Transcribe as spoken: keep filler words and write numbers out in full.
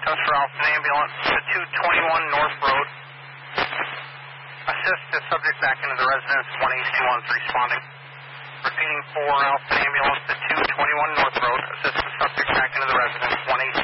Test for Alpha Ambulance to two twenty-one North Road. Assist the subject back into the residence, one eight two one is responding. Repeating for Alpha Ambulance to two twenty-one North Road. Assist the subject back into the residence, one eight